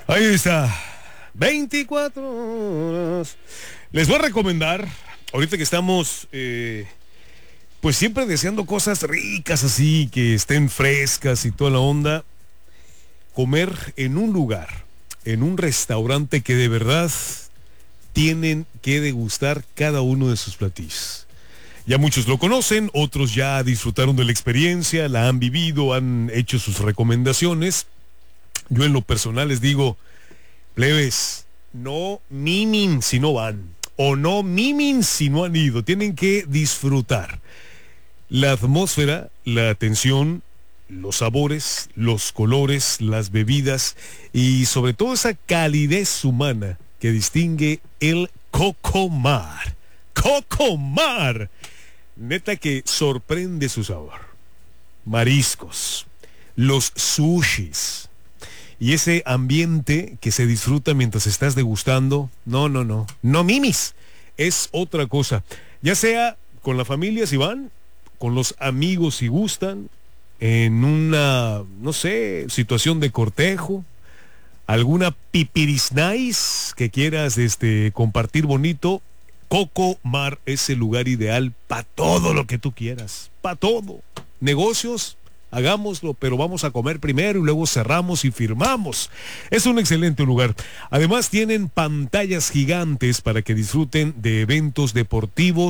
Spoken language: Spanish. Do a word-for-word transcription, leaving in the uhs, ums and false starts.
Ahí está. veinticuatro horas. Les voy a recomendar, ahorita que estamos, eh, pues siempre deseando cosas ricas así, que estén frescas y toda la onda, comer en un lugar, en un restaurante que de verdad tienen que degustar cada uno de sus platillos. Ya muchos lo conocen, otros ya disfrutaron de la experiencia, la han vivido, han hecho sus recomendaciones. Yo en lo personal les digo, plebes, no mimin si no van, o no mimin si no han ido, tienen que disfrutar la atmósfera, la atención, los sabores, los colores, las bebidas y sobre todo esa calidez humana que distingue el Cocomar. Cocomar, neta que sorprende su sabor. Mariscos, los sushis y ese ambiente que se disfruta mientras estás degustando. No, no, no, no mimis, es otra cosa. Ya sea con la familia si van, con los amigos si gustan, en una, no sé, situación de cortejo, alguna pipiris nice que quieras este, compartir bonito. Cocomar es el lugar ideal para todo lo que tú quieras, para todo. Negocios, hagámoslo, pero vamos a comer primero y luego cerramos y firmamos. Es un excelente lugar. Además tienen pantallas gigantes para que disfruten de eventos deportivos